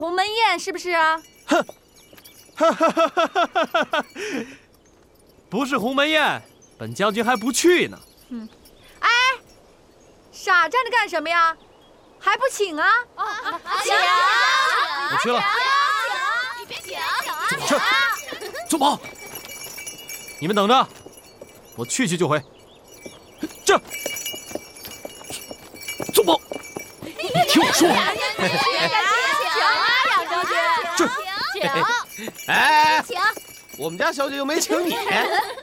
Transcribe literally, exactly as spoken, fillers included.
鸿门宴是不是啊？ 哼，哈哈哈哈哈哈！不是鸿门宴，本将军还不去呢。 嗯，哎，傻站着干什么呀？还不请啊？ 啊， 请！ 我去了。 你别请， 怎么去？走吧，你们等着，我去去就回。这，走吧，听我说。 请啊，两将军， 这， 请， 哎， 请， 我们家小姐又没请你。